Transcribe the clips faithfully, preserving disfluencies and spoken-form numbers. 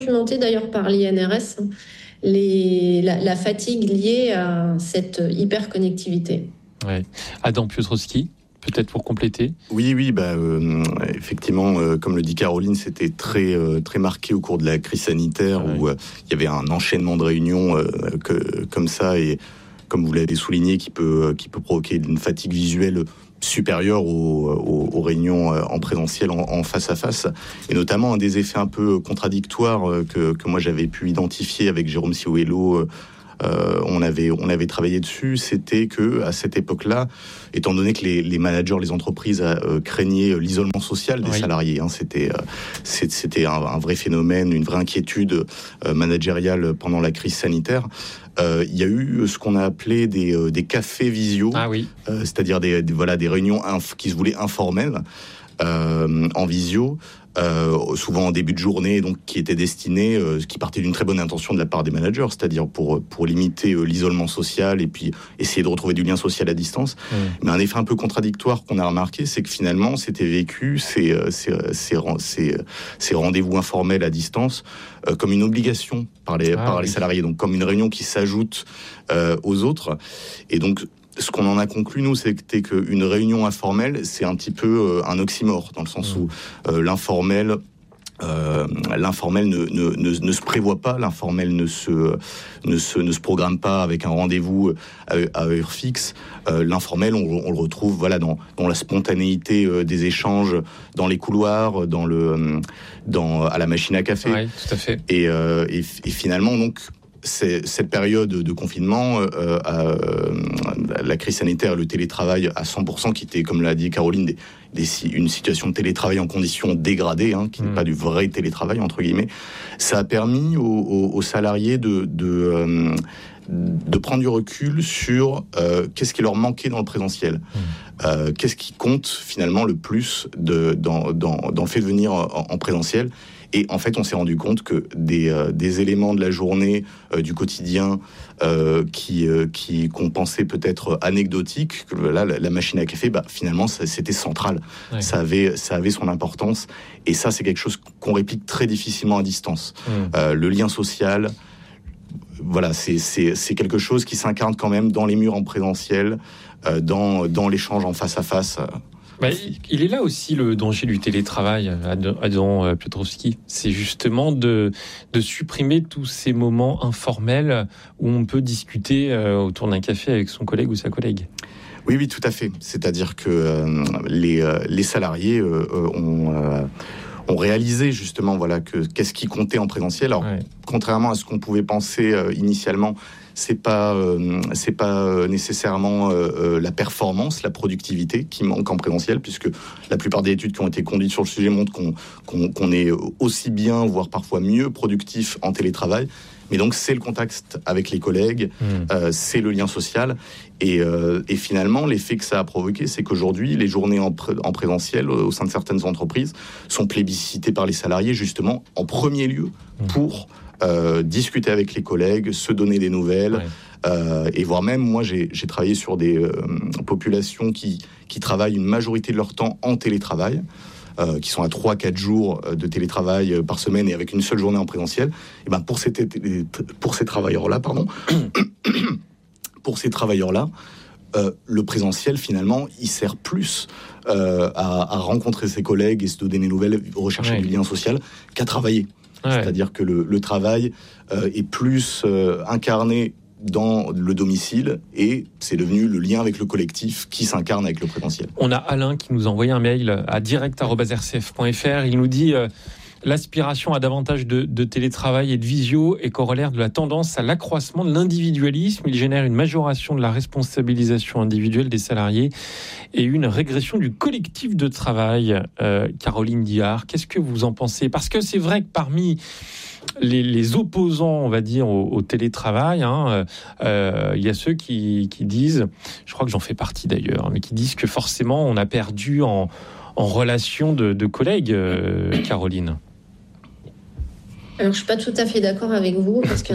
documenté d'ailleurs par l'I N R S, les, la, la fatigue liée à cette hyperconnectivité. Ouais. Adam Piotrowski, peut-être pour compléter. Oui, oui, bah, euh, effectivement, euh, comme le dit Caroline, c'était très, euh, très marqué au cours de la crise sanitaire, ouais. où il euh, y avait un enchaînement de réunions euh, que, comme ça, et comme vous l'avez souligné, qui peut, qui peut provoquer une fatigue visuelle supérieure aux, aux, aux réunions en présentiel, en, en face à face, et notamment un des effets un peu contradictoires que, que moi j'avais pu identifier avec Jérôme Siouello. Euh, on avait on avait travaillé dessus, c'était que à cette époque-là, étant donné que les, les managers, les entreprises euh, craignaient l'isolement social des oui. salariés, hein, c'était euh, c'était un, un vrai phénomène, une vraie inquiétude euh, managériale pendant la crise sanitaire. Euh, il y a eu ce qu'on a appelé des, euh, des cafés visio, ah oui. euh, c'est-à-dire des, des voilà des réunions inf- qui se voulaient informelles euh, en visio. Euh, souvent en début de journée, donc qui était destiné, euh, qui partait d'une très bonne intention de la part des managers, c'est-à-dire pour pour limiter euh, l'isolement social et puis essayer de retrouver du lien social à distance. Mmh. Mais un effet un peu contradictoire qu'on a remarqué, c'est que finalement, c'était vécu ces ces ces, ces, ces rendez-vous informels à distance euh, comme une obligation par les ah, par oui. les salariés, donc comme une réunion qui s'ajoute euh, aux autres. Et donc ce qu'on en a conclu, nous, c'était qu'une réunion informelle, c'est un petit peu euh, un oxymore, dans le sens mmh. où euh, l'informel, euh, l'informel ne, ne, ne, ne se prévoit pas, l'informel ne se, ne, se, ne se programme pas avec un rendez-vous à, à heure fixe. Euh, l'informel, on, on le retrouve voilà, dans, dans la spontanéité euh, des échanges, dans les couloirs, dans le, dans, à la machine à café. Oui, tout à fait. Et, euh, et, et finalement, donc, c'est, cette période de confinement, euh, euh, la crise sanitaire, le télétravail à cent pour cent, qui était, comme l'a dit Caroline, des, des, une situation de télétravail en conditions dégradées, hein, qui mmh. n'est pas du vrai télétravail, entre guillemets, ça a permis aux, aux, aux salariés de... de euh, de prendre du recul sur euh, qu'est-ce qui leur manquait dans le présentiel, mmh. euh, qu'est-ce qui compte finalement le plus de, dans, dans, dans le fait de venir en, en présentiel. Et en fait, on s'est rendu compte que des, euh, des éléments de la journée, euh, du quotidien, euh, qui, euh, qui, qu'on pensait peut-être anecdotiques, que là, la, la machine à café, bah, finalement, ça, c'était central. Ouais. Ça avait, ça avait son importance. Et ça, c'est quelque chose qu'on réplique très difficilement à distance. Mmh. Euh, le lien social, voilà, c'est, c'est, c'est quelque chose qui s'incarne quand même dans les murs en présentiel, euh, dans, dans l'échange en face à face. Bah, il est là aussi le danger du télétravail, Adam Piotrowski. C'est justement de, de supprimer tous ces moments informels où on peut discuter autour d'un café avec son collègue ou sa collègue. Oui, oui, tout à fait. C'est-à-dire que euh, les, euh, les salariés euh, ont... Euh, ont réalisé justement voilà que qu'est-ce qui comptait en présentiel. Alors ouais. contrairement à ce qu'on pouvait penser euh, initialement, c'est pas euh, c'est pas nécessairement euh, la performance, la productivité qui manque en présentiel, puisque la plupart des études qui ont été conduites sur le sujet montrent qu'on qu'on, qu'on est aussi bien, voire parfois mieux productif en télétravail. Mais donc c'est le contact avec les collègues, mmh. euh, c'est le lien social. Et, euh, et finalement, l'effet que ça a provoqué, c'est qu'aujourd'hui, les journées en, pré- en présentiel au sein de certaines entreprises sont plébiscitées par les salariés, justement, en premier lieu, mmh. pour euh, discuter avec les collègues, se donner des nouvelles. Ouais. Euh, et voire même, moi, j'ai, j'ai travaillé sur des euh, populations qui, qui travaillent une majorité de leur temps en télétravail. Euh, qui sont à trois à quatre jours de télétravail par semaine et avec une seule journée en présentiel, et ben pour, ces, pour ces travailleurs-là, pardon, pour ces travailleurs-là, euh, le présentiel, finalement, il sert plus euh, à, à rencontrer ses collègues et se donner des nouvelles, rechercher ouais. du lien social, qu'à travailler. Ouais. C'est-à-dire que le, le travail euh, est plus euh, incarné dans le domicile, et c'est devenu le lien avec le collectif qui s'incarne avec le présentiel. On a Alain qui nous a envoyé un mail à direct arobase r c f point f r. Il nous dit euh, l'aspiration à davantage de, de télétravail et de visio est corollaire de la tendance à l'accroissement de l'individualisme. Il génère une majoration de la responsabilisation individuelle des salariés et une régression du collectif de travail. Euh, Caroline Diard, qu'est-ce que vous en pensez ? Parce que c'est vrai que parmi Les, les opposants, on va dire, au, au télétravail, hein, euh, il y a ceux qui, qui disent, je crois que j'en fais partie d'ailleurs, mais qui disent que forcément on a perdu en, en relation de, de collègues, euh, Caroline. Alors je suis pas tout à fait d'accord avec vous, parce que dans la plupart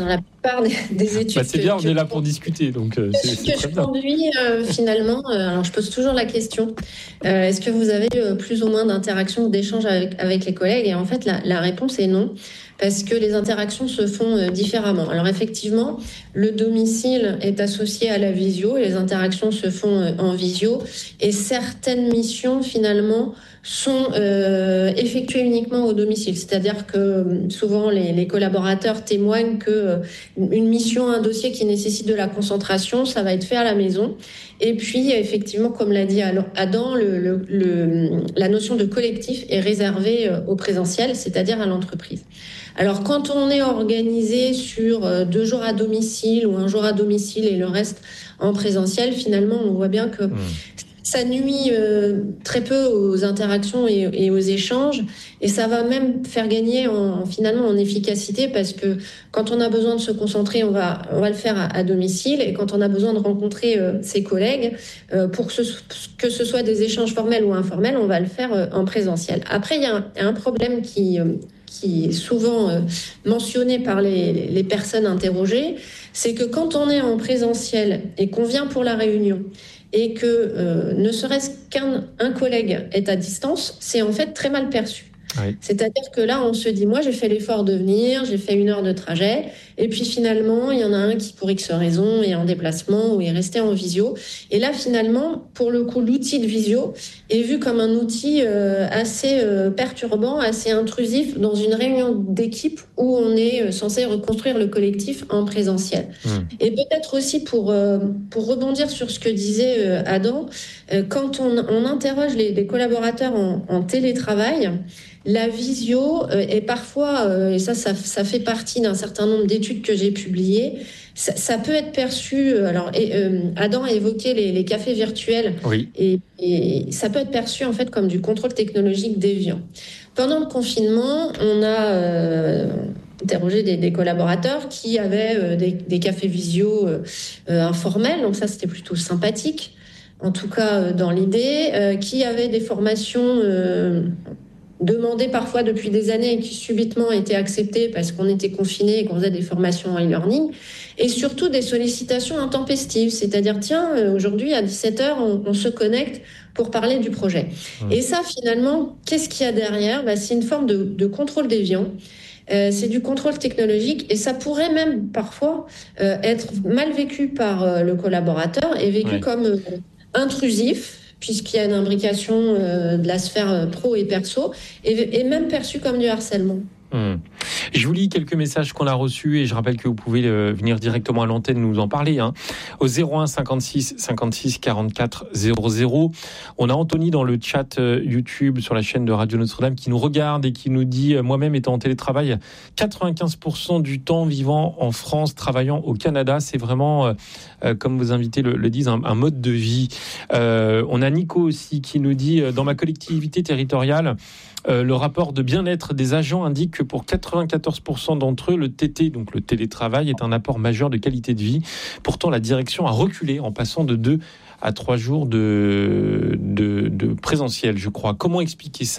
plupart des, des études. Bah c'est bien, que, on est là que, pour discuter, donc euh, c'est, c'est que très je bien. conduis euh, finalement. Euh, alors je pose toujours la question euh, est-ce que vous avez euh, plus ou moins d'interactions, d'échanges avec, avec les collègues? Et en fait, la, la réponse est non, parce que les interactions se font euh, différemment. Alors effectivement, le domicile est associé à la visio, et les interactions se font euh, en visio, et certaines missions finalement sont euh, effectuées uniquement au domicile. C'est-à-dire que euh, souvent les, les collaborateurs témoignent que euh, une mission, un dossier qui nécessite de la concentration, ça va être fait à la maison. Et puis effectivement, comme l'a dit Adam, le, le, le, la notion de collectif est réservée au présentiel, c'est-à-dire à l'entreprise. Alors quand on est organisé sur deux jours à domicile ou un jour à domicile et le reste en présentiel, finalement on voit bien que mmh. ça nuit euh, très peu aux interactions et, et aux échanges, et ça va même faire gagner en, finalement en efficacité, parce que quand on a besoin de se concentrer, on va, on va le faire à, à domicile, et quand on a besoin de rencontrer euh, ses collègues, euh, pour que ce, que ce soit des échanges formels ou informels, on va le faire euh, en présentiel. Après, il y a un, un problème qui, euh, qui est souvent euh, mentionné par les, les personnes interrogées, c'est que quand on est en présentiel et qu'on vient pour la réunion, et que euh, ne serait-ce qu'un un collègue est à distance, c'est en fait très mal perçu. Oui. C'est-à-dire que là, on se dit, moi, j'ai fait l'effort de venir, j'ai fait une heure de trajet, et puis finalement, il y en a un qui, pour X raison, est en déplacement ou est resté en visio. Et là, finalement, pour le coup, l'outil de visio est vu comme un outil euh, assez euh, perturbant, assez intrusif dans une réunion d'équipe où on est censé reconstruire le collectif en présentiel. Mmh. Et peut-être aussi pour, euh, pour rebondir sur ce que disait euh, Adam, euh, quand on, on interroge les, les collaborateurs en, en télétravail, la visio euh, est parfois, euh, et ça, ça, ça fait partie d'un certain nombre d'études que j'ai publiées, ça, ça peut être perçu, alors et, euh, Adam a évoqué les, les cafés virtuels, oui. et, et ça peut être perçu en fait comme du contrôle technologique déviant. Pendant le confinement, on a euh, interrogé des, des collaborateurs qui avaient euh, des, des cafés visio euh, euh, informels, donc ça c'était plutôt sympathique, en tout cas euh, dans l'idée, euh, qui avaient des formations euh, demandées parfois depuis des années et qui subitement étaient acceptées parce qu'on était confinés et qu'on faisait des formations en e-learning, et surtout des sollicitations intempestives, c'est-à-dire tiens, aujourd'hui à dix-sept heures on, on se connecte pour parler du projet. Mmh. Et ça finalement, qu'est-ce qu'il y a derrière ? Bah, c'est une forme de, de contrôle déviant. Euh, c'est du contrôle technologique, et ça pourrait même parfois euh, être mal vécu par euh, le collaborateur et vécu ouais. comme euh, intrusif, puisqu'il y a une imbrication euh, de la sphère pro et perso, et, et même perçu comme du harcèlement. Mmh. Je vous lis quelques messages qu'on a reçus, et je rappelle que vous pouvez euh, venir directement à l'antenne nous en parler, hein. Au zéro un cinquante-six cinquante-six quarante-quatre zéro zéro. On a Anthony dans le chat euh, YouTube sur la chaîne de Radio Notre-Dame qui nous regarde et qui nous dit euh, moi-même étant en télétravail quatre-vingt-quinze pour cent du temps vivant en France, travaillant au Canada, c'est vraiment, euh, euh, comme vos invités le, le disent, un, un mode de vie. Euh, on a Nico aussi qui nous dit euh, dans ma collectivité territoriale, Euh, le rapport de bien-être des agents indique que pour quatre-vingt-quatorze pour cent d'entre eux, le T T, donc le télétravail, est un apport majeur de qualité de vie. Pourtant, la direction a reculé en passant de deux à trois jours de, de, de présentiel, je crois. Comment expliquer ça ?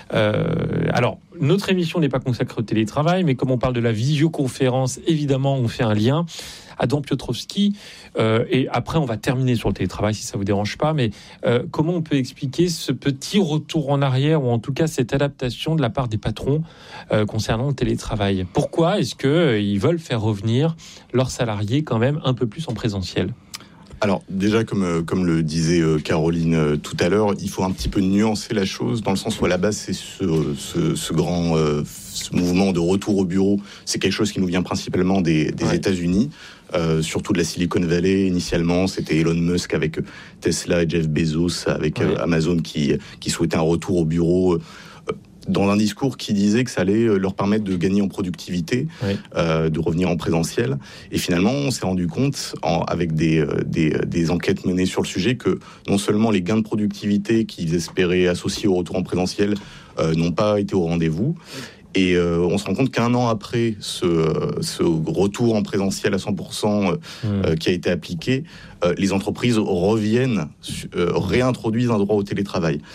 euh, Alors, notre émission n'est pas consacrée au télétravail, mais comme on parle de la visioconférence, évidemment, on fait un lien. Adam Piotrowski, euh, et après on va terminer sur le télétravail si ça vous dérange pas, mais euh, comment on peut expliquer ce petit retour en arrière, ou en tout cas cette adaptation de la part des patrons euh, concernant le télétravail ? Pourquoi est-ce qu'ils euh, veulent faire revenir leurs salariés quand même un peu plus en présentiel ? Alors déjà, comme, comme le disait Caroline tout à l'heure, il faut un petit peu nuancer la chose, dans le sens où à la base c'est ce, ce, ce grand euh, ce mouvement de retour au bureau, c'est quelque chose qui nous vient principalement des, des ouais. États-Unis, euh, surtout de la Silicon Valley. Initialement, c'était Elon Musk avec Tesla et Jeff Bezos avec ouais. euh, Amazon qui, qui souhaitait un retour au bureau, euh, dans un discours qui disait que ça allait leur permettre de gagner en productivité, oui. euh, de revenir en présentiel. Et finalement, on s'est rendu compte, en, avec des, des, des enquêtes menées sur le sujet, que non seulement les gains de productivité qu'ils espéraient associer au retour en présentiel euh, n'ont pas été au rendez-vous, et euh, on se rend compte qu'un an après ce, ce retour en présentiel à cent pour cent euh, mmh. euh, qui a été appliqué, euh, les entreprises reviennent, euh, réintroduisent un droit au télétravail.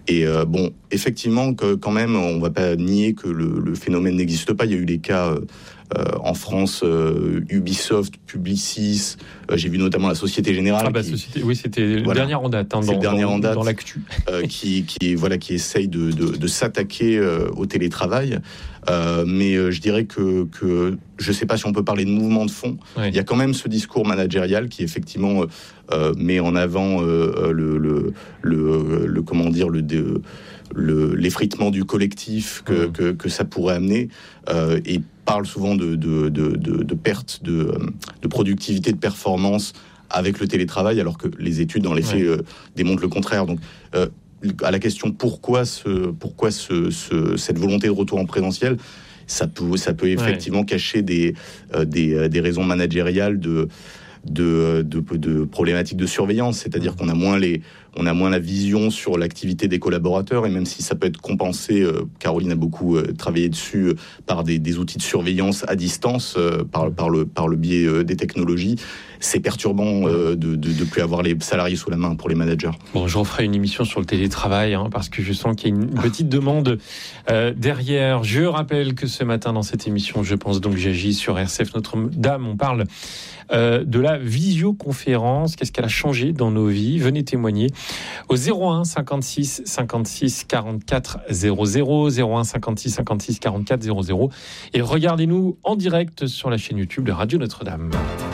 Et euh, bon, effectivement, que, quand même, on ne va pas nier que le, le phénomène n'existe pas. Il y a eu des cas euh, euh, en France, euh, Ubisoft, Publicis, euh, j'ai vu notamment la Société Générale. Ah bah, qui, société, oui, c'était voilà, le dernier en date, hein, dans, dernier dans, en date dans l'actu. Euh, qui, qui, voilà, qui essaye de, de, de s'attaquer euh, au télétravail. Euh, mais euh, je dirais que, que je ne sais pas si on peut parler de mouvement de fond. Oui. Il y a quand même ce discours managérial qui effectivement euh, met en avant euh, le, le, le, le comment dire le, le, le l'effritement du collectif que, mmh. que, que ça pourrait amener euh, et parle souvent de, de, de, de, de perte de, de productivité, de performance avec le télétravail, alors que les études dans les faits oui. euh, démontrent le contraire. Donc euh, à la question pourquoi, ce, pourquoi ce, ce, cette volonté de retour en présentiel, ça peut, ça peut effectivement ouais. cacher des, euh, des, des raisons managériales de, de, de, de problématiques de surveillance, c'est-à-dire qu'on a moins, les, on a moins la vision sur l'activité des collaborateurs, et même si ça peut être compensé, euh, Caroline a beaucoup euh, travaillé dessus, euh, par des, des outils de surveillance à distance, euh, par, par, le, par le biais euh, des technologies, c'est perturbant euh, de ne plus avoir les salariés sous la main pour les managers. Bon, je referai une émission sur le télétravail, hein, parce que je sens qu'il y a une petite demande euh, derrière. Je rappelle que ce matin, dans cette émission, je pense donc j'agis sur R C F Notre-Dame, on parle euh, de la visioconférence. Qu'est-ce qu'elle a changé dans nos vies? Venez témoigner au zéro un cinquante-six cinquante-six quarante-quatre zéro zéro, zéro un cinquante-six cinquante-six quarante-quatre zéro zéro, et regardez-nous en direct sur la chaîne YouTube de Radio Notre-Dame.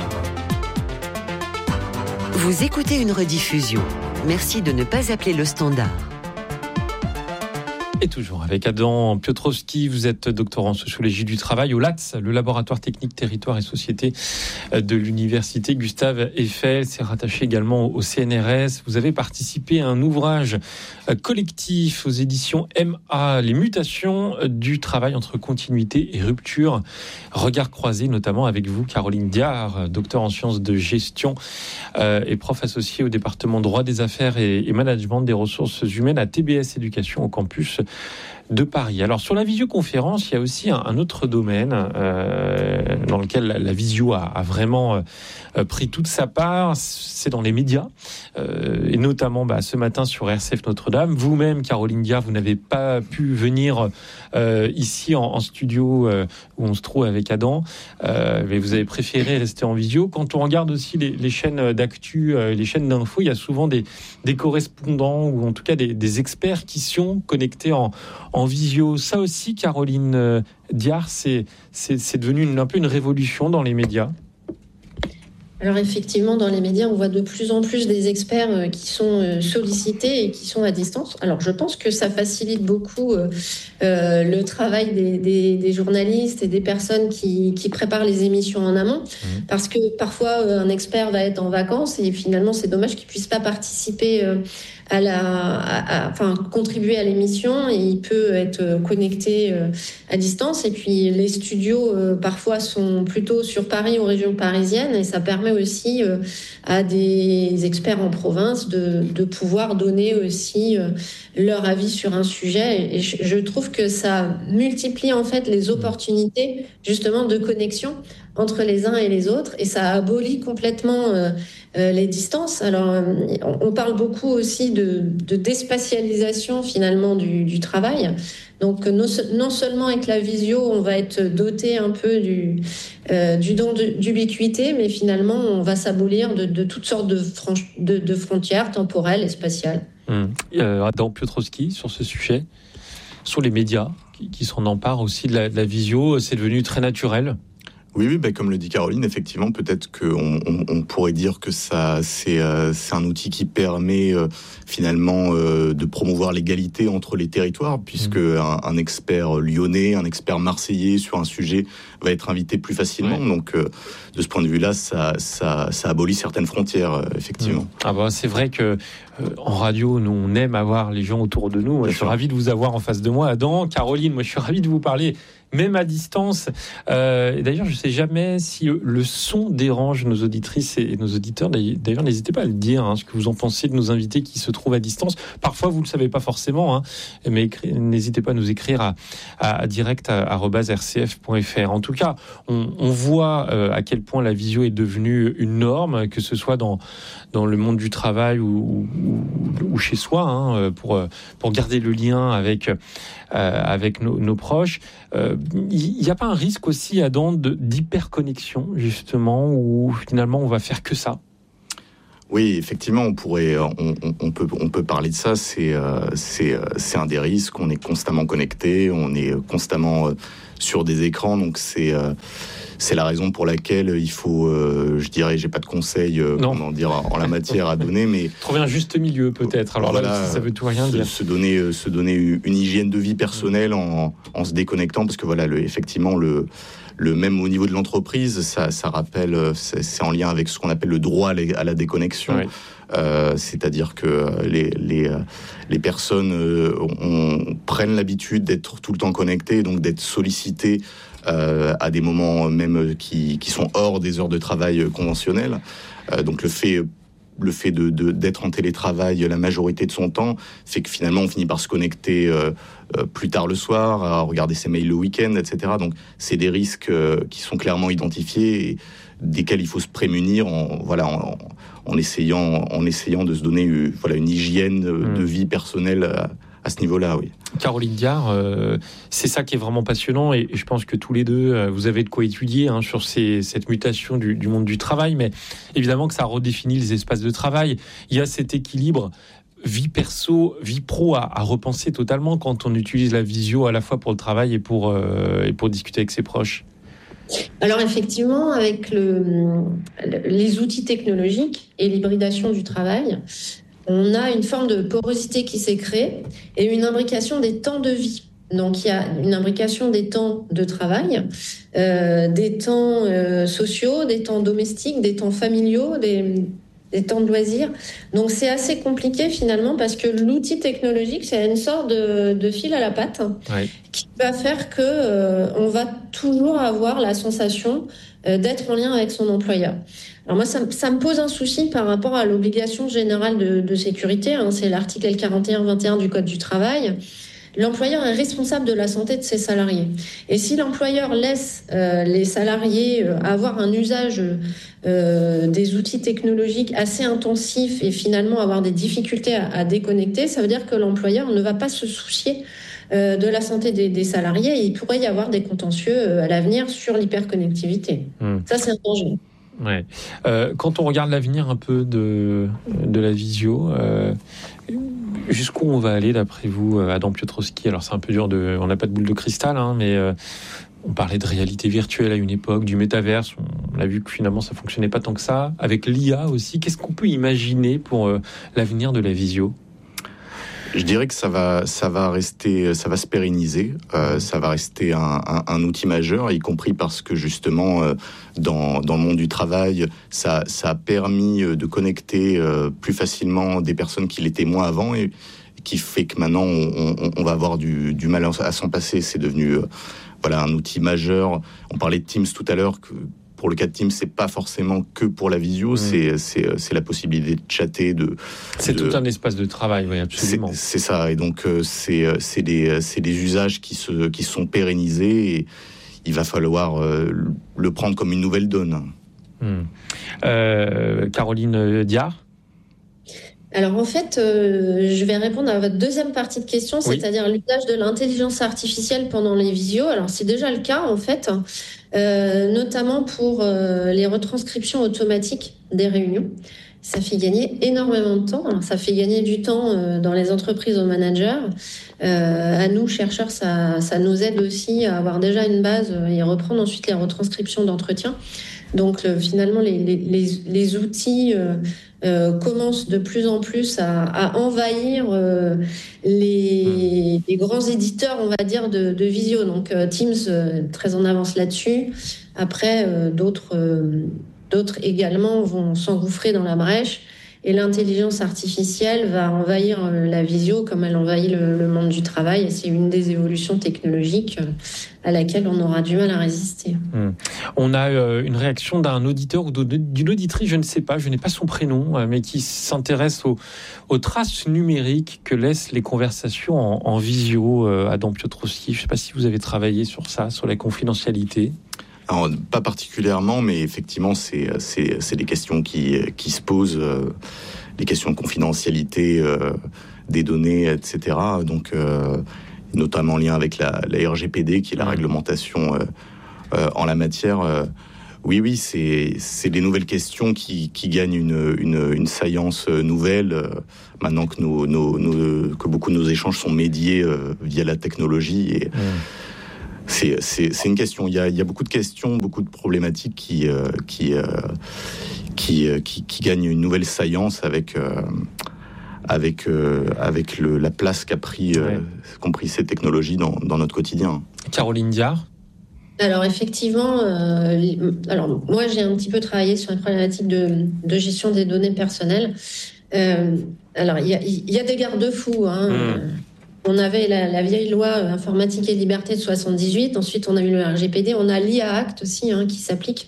Vous écoutez une rediffusion. Merci de ne pas appeler le standard. Et toujours avec Adam Piotrowski, vous êtes doctorant sociologie du travail au L A T S, le laboratoire technique territoire et société de l'université Gustave Eiffel. C'est rattaché également au C N R S. Vous avez participé à un ouvrage collectif aux éditions M A, les mutations du travail entre continuité et rupture. Regard croisé notamment avec vous, Caroline Diard, docteur en sciences de gestion euh, et prof associé au département droit des affaires et, et management des ressources humaines à T B S Éducation au campus de Paris. Alors sur la visioconférence, il y a aussi un, un autre domaine euh, dans lequel la, la visio a, a vraiment euh, pris toute sa part, c'est dans les médias, euh, et notamment bah, ce matin sur R C F Notre-Dame. Vous-même, Caroline Diard, vous n'avez pas pu venir euh, ici en, en studio euh, où on se trouve avec Adam, euh, mais vous avez préféré rester en visio. Quand on regarde aussi les, les chaînes d'actu, euh, les chaînes d'infos, il y a souvent des, des correspondants ou en tout cas des, des experts qui sont connectés en, en visio. Ça aussi, Caroline Diard, c'est, c'est, c'est devenu une, un peu une révolution dans les médias. Alors effectivement, dans les médias, on voit de plus en plus des experts qui sont sollicités et qui sont à distance. Alors je pense que ça facilite beaucoup euh, le travail des, des, des journalistes et des personnes qui, qui préparent les émissions en amont, mmh. parce que parfois un expert va être en vacances et finalement c'est dommage qu'il puisse pas participer euh, à la, à, à, enfin contribuer à l'émission, et il peut être connecté euh, à distance. Et puis les studios euh, parfois sont plutôt sur Paris ou région parisienne, et ça permet aussi euh, à des experts en province de, de pouvoir donner aussi euh, leur avis sur un sujet. Et je, je trouve que ça multiplie en fait les opportunités justement de connexion entre les uns et les autres, et ça abolit complètement euh, euh, les distances. Alors, euh, on parle beaucoup aussi de, de déspatialisation finalement du, du travail. Donc, non, non seulement avec la visio, on va être doté un peu du, euh, du don de, d'ubiquité, mais finalement, on va s'abolir de, de toutes sortes de, franch- de, de frontières temporelles et spatiales. Mmh. Euh, Adam Piotrowski, sur ce sujet, sur les médias qui, qui s'en emparent aussi de la, de la visio, c'est devenu très naturel. Oui, oui, bah, comme le dit Caroline, effectivement, peut-être qu'on on, on pourrait dire que ça, c'est, euh, c'est un outil qui permet euh, finalement euh, de promouvoir l'égalité entre les territoires, puisque mmh. un, un expert lyonnais, un expert marseillais sur un sujet va être invité plus facilement. Ouais. Donc, euh, de ce point de vue-là, ça, ça, ça abolit certaines frontières, euh, effectivement. Mmh. Ah bah, c'est vrai que euh, en radio, nous, on aime avoir les gens autour de nous. Moi, je suis ravi de vous avoir en face de moi, Adam. Caroline, moi, je suis ravi de vous parler même à distance. Euh, et d'ailleurs, je ne sais jamais si le, le son dérange nos auditrices et, et nos auditeurs. D'ailleurs, n'hésitez pas à le dire, hein, ce que vous en pensez de nos invités qui se trouvent à distance. Parfois, vous ne le savez pas forcément, hein, mais écri- n'hésitez pas à nous écrire à, à, à direct arobase r c f point f r. En tout cas, on, on voit euh, à quel point la visio est devenue une norme, que ce soit dans, dans le monde du travail ou, ou, ou chez soi, hein, pour, pour garder le lien avec, euh, avec nos, nos proches. Il euh, n'y a pas un risque aussi, Adam, de, d'hyperconnexion, justement, où finalement on va faire que ça? Oui, effectivement, on pourrait, on, on peut, on peut parler de ça. C'est, euh, c'est, c'est un des risques. On est constamment connecté, on est constamment euh, sur des écrans, donc c'est, euh, c'est la raison pour laquelle il faut, euh, je dirais, j'ai pas de conseils, euh, comment dire, en la matière à donner, mais trouver un juste milieu peut-être. Alors voilà, là, ça veut tout rien se, dire. Se donner, se donner une hygiène de vie personnelle en, en se déconnectant, parce que voilà, le, effectivement, le Le même au niveau de l'entreprise, ça, ça rappelle, c'est, c'est en lien avec ce qu'on appelle le droit à, les, à la déconnexion. Oui. Euh, c'est-à-dire que les, les, les personnes euh, on, prennent l'habitude d'être tout le temps connectées, donc d'être sollicitées euh, à des moments même qui, qui sont hors des heures de travail conventionnelles. Euh, donc le fait... Le fait de, de, d'être en télétravail la majorité de son temps fait que finalement on finit par se connecter euh, euh, plus tard le soir, à regarder ses mails le week-end, et cetera. Donc c'est des risques euh, qui sont clairement identifiés et desquels il faut se prémunir en, voilà, en, en, essayant, en essayant de se donner euh, voilà, une hygiène mmh. de vie personnelle à, à ce niveau-là, oui. Caroline Diard, euh, c'est ça qui est vraiment passionnant et, et je pense que tous les deux, euh, vous avez de quoi étudier hein, sur ces, cette mutation du, du monde du travail, mais évidemment que ça redéfinit les espaces de travail. Il y a cet équilibre vie perso, vie pro à, à repenser totalement quand on utilise la visio à la fois pour le travail et pour, euh, et pour discuter avec ses proches. Alors effectivement, avec le, les outils technologiques et l'hybridation du travail, on a une forme de porosité qui s'est créée et une imbrication des temps de vie. Donc, il y a une imbrication des temps de travail, euh, des temps euh, sociaux, des temps domestiques, des temps familiaux, des, des temps de loisirs. Donc, c'est assez compliqué finalement parce que l'outil technologique, c'est une sorte de, de fil à la patte ouais. qui va faire que euh, on va toujours avoir la sensation euh, d'être en lien avec son employeur. Alors moi, ça, ça me pose un souci par rapport à l'obligation générale de, de sécurité. Hein, c'est l'article L quarante et un vingt et un du Code du travail. L'employeur est responsable de la santé de ses salariés. Et si l'employeur laisse euh, les salariés euh, avoir un usage euh, des outils technologiques assez intensif et finalement avoir des difficultés à, à déconnecter, ça veut dire que l'employeur ne va pas se soucier euh, de la santé des, des salariés. Et il pourrait y avoir des contentieux euh, à l'avenir sur l'hyperconnectivité. Mmh. Ça, c'est un danger. Ouais. Euh, quand on regarde l'avenir un peu de, de la visio, euh, jusqu'où on va aller d'après vous, Adam Piotrowski? Alors c'est un peu dur, de, on n'a pas de boule de cristal, hein, mais euh, on parlait de réalité virtuelle à une époque, du métaverse. On a vu que finalement ça fonctionnait pas tant que ça. Avec l'I A aussi, qu'est-ce qu'on peut imaginer pour euh, l'avenir de la visio? Je dirais que ça va, ça va rester, ça va se pérenniser. Euh, ça va rester un, un, un outil majeur, y compris parce que justement, euh, dans, dans le monde du travail, ça, ça a permis de connecter euh, plus facilement des personnes qui l'étaient moins avant, et qui fait que maintenant on, on, on va avoir du, du mal à s'en passer. C'est devenu, euh, voilà, un outil majeur. On parlait de Teams tout à l'heure. Que, Pour le cas de Teams, c'est pas forcément que pour la visio, mmh. c'est, c'est, c'est la possibilité de chatter, de... C'est de, tout un espace de travail, oui, absolument. C'est, c'est ça, et donc c'est, c'est, des, c'est des usages qui, se, qui sont pérennisés, et il va falloir le prendre comme une nouvelle donne. Mmh. Euh, Caroline Diard? Alors en fait, euh, je vais répondre à votre deuxième partie de question, oui. c'est-à-dire l'usage de l'intelligence artificielle pendant les visios. Alors c'est déjà le cas en fait, euh, notamment pour euh, les retranscriptions automatiques des réunions. Ça fait gagner énormément de temps. Alors, ça fait gagner du temps euh, dans les entreprises aux managers. Euh, à nous, chercheurs, ça, ça nous aide aussi à avoir déjà une base et reprendre ensuite les retranscriptions d'entretien. Donc euh, finalement, les, les, les, les outils... Euh, Euh, commence de plus en plus à, à envahir euh, les, les grands éditeurs, on va dire, de, de visio. Donc euh, Teams, euh, très en avance là-dessus. Après, euh, d'autres, euh, d'autres également vont s'engouffrer dans la brèche. Et l'intelligence artificielle va envahir la visio comme elle envahit le, le monde du travail. Et c'est une des évolutions technologiques à laquelle on aura du mal à résister. Mmh. On a euh, une réaction d'un auditeur ou d'une auditrice, je ne sais pas, je n'ai pas son prénom, euh, mais qui s'intéresse aux, aux traces numériques que laissent les conversations en, en visio. Euh, Adam Piotrowski, je ne sais pas si vous avez travaillé sur ça, sur la confidentialité. Alors, pas particulièrement, mais effectivement, c'est, c'est, c'est des questions qui, qui se posent, euh, les questions de confidentialité euh, des données, et cetera. Donc, euh, notamment en lien avec la, la R G P D, qui est la réglementation euh, euh, en la matière. Euh, oui, oui, c'est, c'est des nouvelles questions qui, qui gagnent une, une, une saillance nouvelle, euh, maintenant que, nos, nos, nos, que beaucoup de nos échanges sont médiés euh, via la technologie. Et, mmh. C'est, c'est, c'est une question. Il y, a, il y a beaucoup de questions, beaucoup de problématiques qui, euh, qui, euh, qui, euh, qui, qui gagnent une nouvelle saillance avec, euh, avec, euh, avec le, la place qu'a pris, euh, ouais. qu'ont pris ces technologies dans, dans notre quotidien. Caroline Diard. Alors effectivement, euh, alors moi j'ai un petit peu travaillé sur la problématique de, de gestion des données personnelles. Euh, alors il y a, y a des garde-fous. Hein. Mmh. On avait la, la vieille loi informatique et liberté de soixante-dix-huit. Ensuite, on a eu le R G P D. On a l'I A Act aussi hein, qui s'applique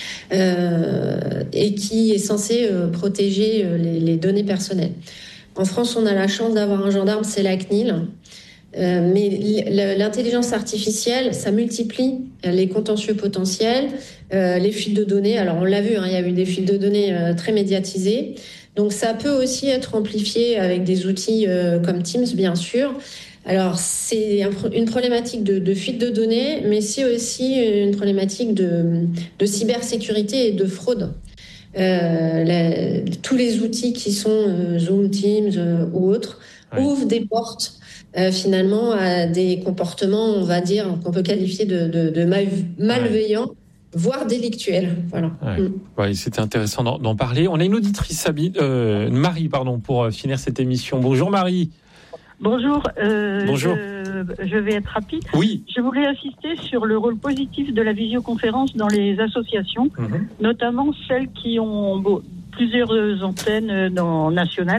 euh, et qui est censé euh, protéger euh, les, les données personnelles. En France, on a la chance d'avoir un gendarme, c'est la C N I L. Euh, mais l'intelligence artificielle, ça multiplie les contentieux potentiels, euh, les fuites de données. Alors, on l'a vu, hein, il y a eu des fuites de données euh, très médiatisées. Donc, ça peut aussi être amplifié avec des outils euh, comme Teams, bien sûr. Alors, c'est un, une problématique de, de fuite de données, mais c'est aussi une problématique de, de cybersécurité et de fraude. Euh, la, tous les outils qui sont euh, Zoom, Teams euh, ou autres oui. ouvrent des portes euh, finalement à des comportements, on va dire, qu'on peut qualifier de, de, de mal, malveillants. Oui. voire délictuelle. Voilà. Ouais. Mmh. Ouais, c'était intéressant d'en, d'en parler. On a une auditrice, Sabine, euh, Marie, pardon, pour finir cette émission. Bonjour Marie. Bonjour. Euh, Bonjour. Je, je vais être rapide. Oui. Je voulais insister sur le rôle positif de la visioconférence dans les associations, mmh. notamment celles qui ont bon, plusieurs antennes dans, nationales,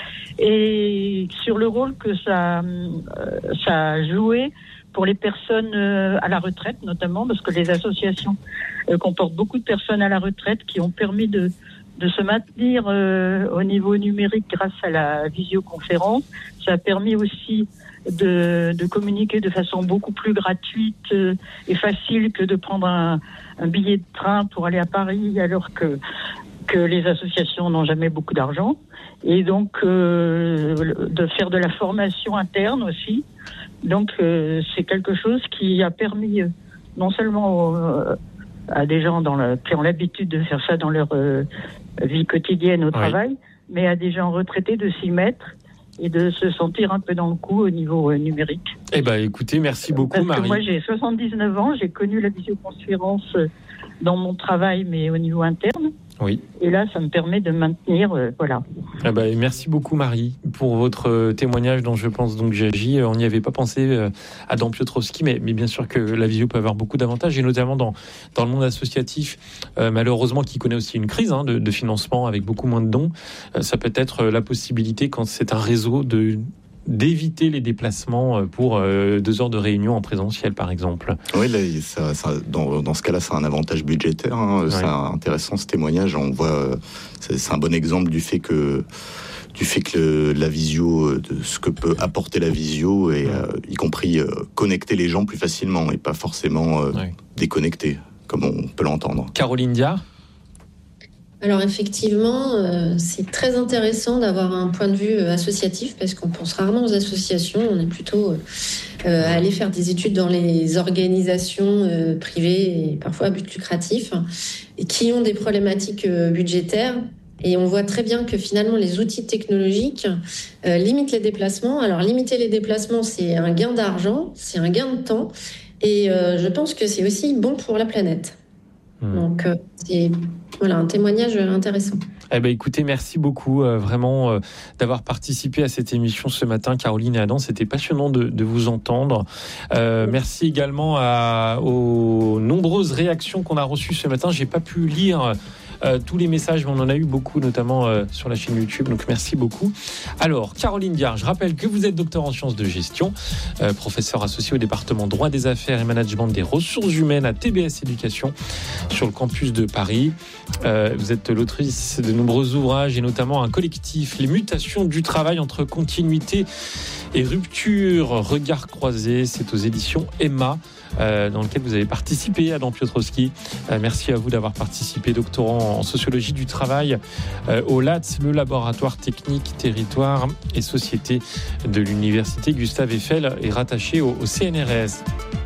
et sur le rôle que ça, euh, ça a joué pour les personnes à la retraite, notamment, parce que les associations euh, comportent beaucoup de personnes à la retraite qui ont permis de, de se maintenir euh, au niveau numérique grâce à la visioconférence. Ça a permis aussi de, de communiquer de façon beaucoup plus gratuite euh, et facile que de prendre un, un billet de train pour aller à Paris, alors que, que les associations n'ont jamais beaucoup d'argent. Et donc, euh, de faire de la formation interne aussi. Donc, euh, c'est quelque chose qui a permis euh, non seulement euh, à des gens dans le, qui ont l'habitude de faire ça dans leur euh, vie quotidienne au oui. travail, mais à des gens retraités de s'y mettre et de se sentir un peu dans le coup au niveau euh, numérique. Eh bien, écoutez, merci beaucoup, Parce Marie. Que moi, j'ai soixante-dix-neuf ans, j'ai connu la visioconférence dans mon travail, mais au niveau interne. Oui. Et là, ça me permet de maintenir, euh, voilà. Ah bah, merci beaucoup Marie pour votre témoignage dont je pense donc j'agis. On n'y avait pas pensé euh, Adam Piotrowski, mais, mais bien sûr que la visio peut avoir beaucoup d'avantages, et notamment dans, dans le monde associatif, euh, malheureusement qui connaît aussi une crise hein, de, de financement avec beaucoup moins de dons. Euh, ça peut être la possibilité, quand c'est un réseau, de d'éviter les déplacements pour euh, deux heures de réunion en présentiel, par exemple. Oui, là, ça, ça, dans, dans ce cas-là, c'est un avantage budgétaire. Hein. Ouais. C'est intéressant ce témoignage. On voit, c'est, c'est un bon exemple du fait que, du fait que le, la visio, de ce que peut apporter la visio, et ouais. euh, y compris euh, connecter les gens plus facilement et pas forcément euh, ouais. déconnecter, comme on peut l'entendre. Caroline Diard. Alors effectivement, euh, c'est très intéressant d'avoir un point de vue euh, associatif, parce qu'on pense rarement aux associations, on est plutôt euh, euh, à aller faire des études dans les organisations euh, privées et parfois à but lucratif, et qui ont des problématiques euh, budgétaires. Et on voit très bien que finalement les outils technologiques euh, limitent les déplacements. Alors limiter les déplacements, c'est un gain d'argent, c'est un gain de temps, et euh, je pense que c'est aussi bon pour la planète. Mmh. Donc euh, c'est voilà, un témoignage intéressant. Eh ben, écoutez, merci beaucoup euh, vraiment euh, d'avoir participé à cette émission ce matin, Caroline et Adam. C'était passionnant de, de vous entendre. Euh, merci également à, aux nombreuses réactions qu'on a reçues ce matin. J'ai pas pu lire euh, tous les messages, mais on en a eu beaucoup, notamment euh, sur la chaîne YouTube, donc merci beaucoup. Alors, Caroline Diard, je rappelle que vous êtes docteur en sciences de gestion, euh, professeur associé au département droit des affaires et management des ressources humaines à T B S Éducation sur le campus de Paris. Euh, vous êtes l'autrice de nombreux ouvrages et notamment un collectif, Les mutations du travail entre continuité et rupture, regard croisé, c'est aux éditions Emma, euh, dans lequel vous avez participé, Adam Piotrowski. Euh, merci à vous d'avoir participé, doctorant en sociologie du travail euh, au L A T S, le laboratoire technique, territoire et société de l'université Gustave Eiffel, et rattaché au, au C N R S.